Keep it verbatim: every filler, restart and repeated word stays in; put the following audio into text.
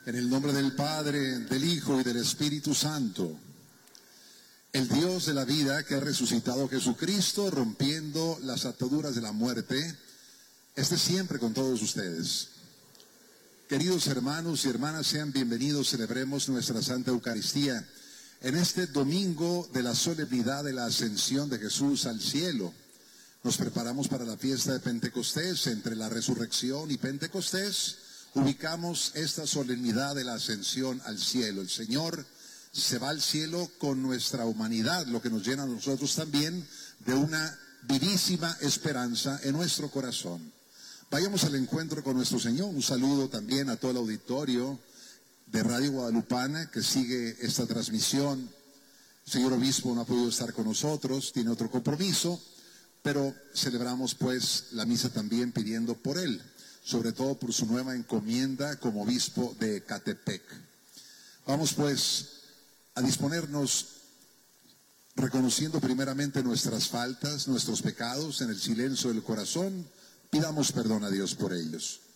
En el nombre del Padre, del Hijo y del Espíritu Santo. El Dios de la vida que ha resucitado a Jesucristo, rompiendo las ataduras de la muerte, esté siempre con todos ustedes. Queridos hermanos y hermanas, sean bienvenidos, celebremos nuestra Santa Eucaristía en este domingo de la solemnidad de la ascensión de Jesús al cielo. Nos preparamos para la fiesta de Pentecostés. Entre la resurrección y Pentecostés ubicamos esta solemnidad de la ascensión al cielo. El Señor se va al cielo con nuestra humanidad, lo que nos llena a nosotros también de una vivísima esperanza en nuestro corazón. Vayamos al encuentro con nuestro Señor. Un saludo también a todo el auditorio de Radio Guadalupana que sigue esta transmisión. El señor obispo no ha podido estar con nosotros, tiene otro compromiso, pero celebramos pues la misa también pidiendo por él, sobre todo por su nueva encomienda como obispo de Ecatepec. Vamos pues a disponernos reconociendo primeramente nuestras faltas, nuestros pecados en el silencio del corazón. Pidamos perdón a Dios por ellos.